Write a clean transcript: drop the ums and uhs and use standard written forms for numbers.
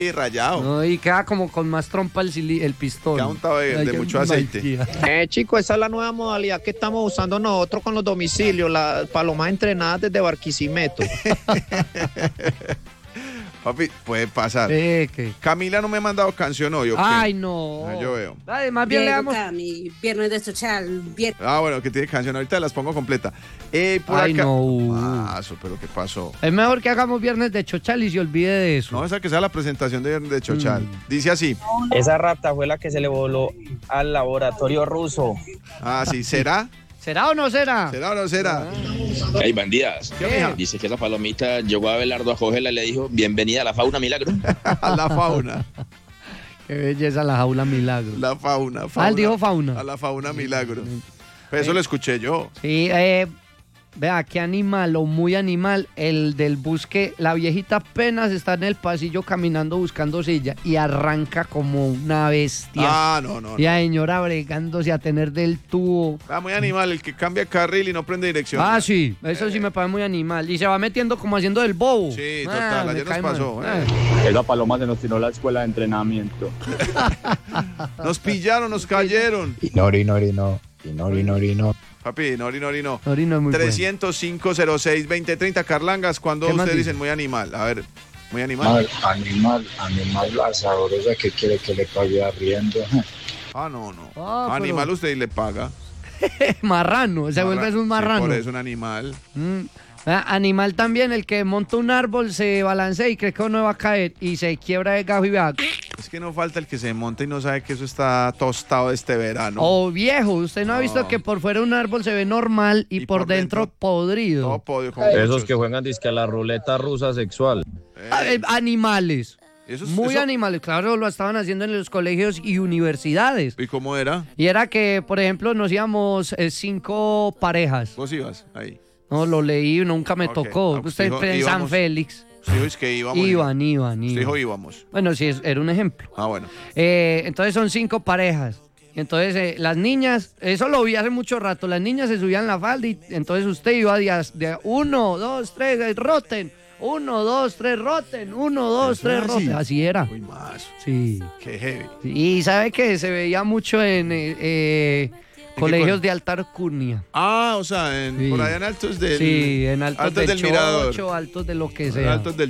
Y rayado. No, y queda como con más trompa el pistón. Queda untado de mucho aceite. Chico, esa es la nueva modalidad que estamos usando nosotros con los domicilios, las palomas entrenadas desde Barquisimeto. Papi, puede pasar. ¿Qué? Camila no me ha mandado canción hoy, ¿o qué? Ay, no. Yo veo. Además, bien le damos. Cami, viernes de social. Bueno, que tiene canción. Ahorita las pongo completa. Por Ay, acá. no. Pero ¿qué pasó? Es mejor que hagamos viernes de Chochal y se olvide de eso. No, esa que sea la presentación de viernes de Chochal. Dice así. Esa rata fue la que se le voló al laboratorio ruso. Sí, ¿será? ¿Será o no será? ¿Será o no será? Hey, bandidas. Dice que esa palomita llegó a Abelardo a cogerla y le dijo, bienvenida a la fauna milagro. A la fauna. Qué belleza la jaula milagro. La fauna. Él dijo fauna. A la fauna milagro. Eso lo escuché yo. Sí, vea, qué animal o muy animal, el del bus que la viejita apenas está en el pasillo caminando buscando silla y arranca como una bestia. No. Y la señora bregándose a tener del tubo. Muy animal, el que cambia carril y no prende dirección. Sí, eso sí me parece muy animal. Y se va metiendo como haciendo del bobo. Sí, total, ayer nos pasó. Esa paloma se nos tiró la escuela de entrenamiento. Nos pillaron, nos cayeron. Y no. Papi, no. Norino es muy 305-06-2030. Carlangas, cuando ustedes dicen muy animal. A ver, muy animal. Animal, la sabrosa que quiere que le pague arriendo. No. Animal usted y le paga. Marrano, se vuelve un marrano. Sí, por eso un animal. Animal también, el que monta un árbol, se balancea y cree que uno va a caer y se quiebra de gajo y va. Es que no falta el que se monta y no sabe que eso está tostado este verano. O viejo, usted no ha visto que por fuera un árbol se ve normal y por dentro podrido. Todo podrido. Esos que juegan disque a la ruleta rusa sexual. Animales. Eso... animales, claro, lo estaban haciendo en los colegios y universidades. ¿Y cómo era? Y era que, por ejemplo, nos íbamos 5 parejas. ¿Vos ibas ahí? No, lo leí, nunca me tocó. Usted en San Félix. Sí, es que íbamos. Iban. Usted dijo íbamos. Bueno, sí, era un ejemplo. Bueno. Entonces son 5 parejas. Entonces las niñas, eso lo vi hace mucho rato, las niñas se subían la falda y entonces usted iba de 1, 2, 3, roten. 1, 2, 3, roten. 1, 2, 3, roten. Así era. Uy, más. Sí. Qué heavy. Y sabe que se veía mucho en colegios de alta alcurnia. O sea, por allá en Altos del... Sí, en Altos del Mirador. Chocho, Altos de lo que sea. Altos del